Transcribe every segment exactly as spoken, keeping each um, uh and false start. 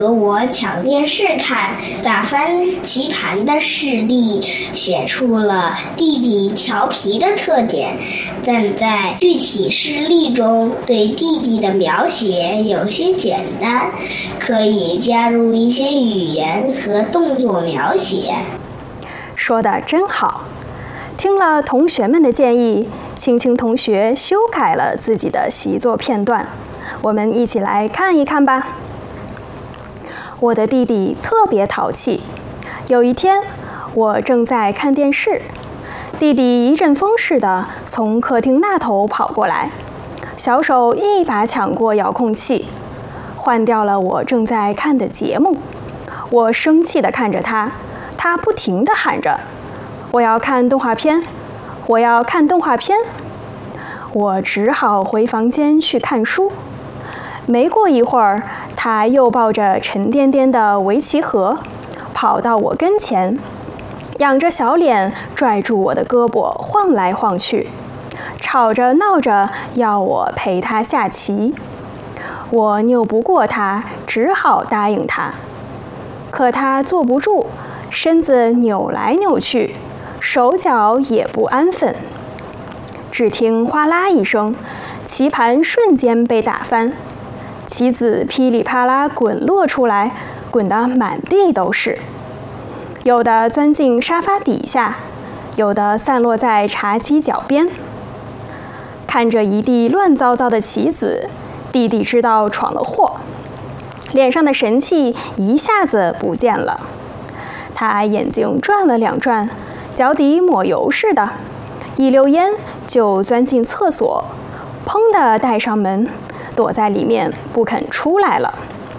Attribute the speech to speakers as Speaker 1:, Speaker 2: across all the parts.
Speaker 1: 和我抢电视看、打翻棋盘的事例，写出了弟弟调皮的特点。但在具体事例中，对弟弟的描写有些简单，可以加入一些语言和动作描写。
Speaker 2: 说得真好！听了同学们的建议，青青同学修改了自己的习作片段，我们一起来看一看吧。我的弟弟特别淘气。有一天，我正在看电视，弟弟一阵风似的从客厅那头跑过来，小手一把抢过遥控器，换掉了我正在看的节目。我生气地看着他，他不停地喊着：“我要看动画片，我要看动画片。”我只好回房间去看书。没过一会儿，他又抱着沉甸甸的围棋盒，跑到我跟前，仰着小脸拽住我的胳膊晃来晃去，吵着闹着要我陪他下棋。我拗不过他，只好答应他。可他坐不住，身子扭来扭去，手脚也不安分。只听哗啦一声，棋盘瞬间被打翻，棋子噼里啪啦滚落出来，滚得满地都是。有的钻进沙发底下，有的散落在茶几脚边。看着一地乱糟糟的棋子，弟弟知道闯了祸，脸上的神气一下子不见了。他眼睛转了两转，脚底抹油似的，一溜烟就钻进厕所，砰地带上门，躲在里面不肯出来了。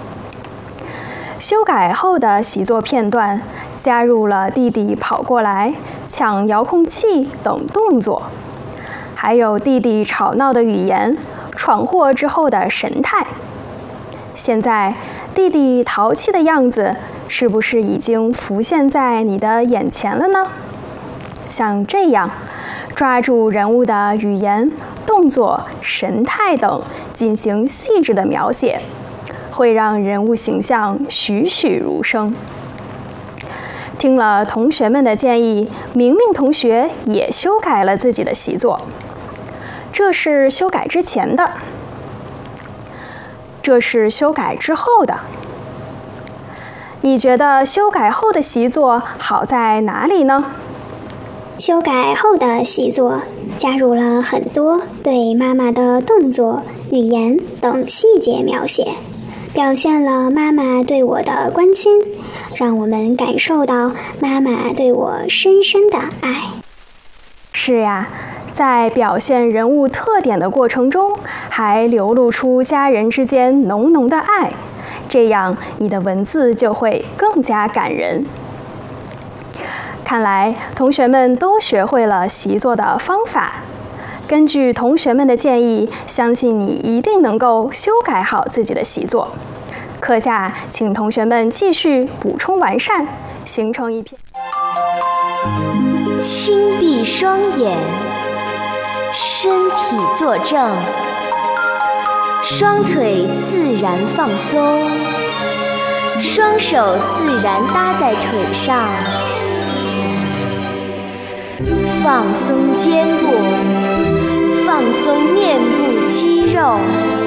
Speaker 2: 修改后的习作片段加入了弟弟跑过来抢遥控器等动作，还有弟弟吵闹的语言、闯祸之后的神态。现在弟弟淘气的样子是不是已经浮现在你的眼前了呢？像这样抓住人物的语言、动作、神态等进行细致的描写，会让人物形象栩栩如生。听了同学们的建议，明明同学也修改了自己的习作。这是修改之前的，这是修改之后的。你觉得修改后的习作好在哪里呢？
Speaker 3: 修改后的习作加入了很多对妈妈的动作、语言等细节描写，表现了妈妈对我的关心，让我们感受到妈妈对我深深的爱。
Speaker 2: 是呀，在表现人物特点的过程中，还流露出家人之间浓浓的爱，这样你的文字就会更加感人。看来同学们都学会了习作的方法，根据同学们的建议，相信你一定能够修改好自己的习作。课下请同学们继续补充完善，形成一篇。
Speaker 4: 轻闭双眼，身体坐正，双腿自然放松，双手自然搭在腿上，放松肩部，放松面部肌肉。